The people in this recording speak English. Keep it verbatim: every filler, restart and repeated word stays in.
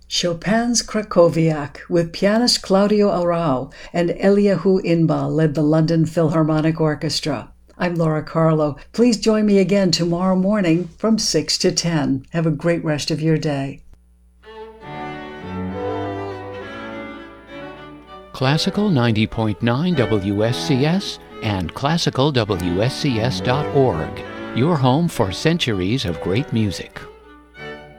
Chopin's Krakowiak with pianist Claudio Arau and Eliahu Inbal led the London Philharmonic Orchestra. I'm Laura Carlo. Please join me again tomorrow morning from six to ten. Have a great rest of your day. Classical ninety point nine W S C S and classical W S C S dot org, your home for centuries of great music.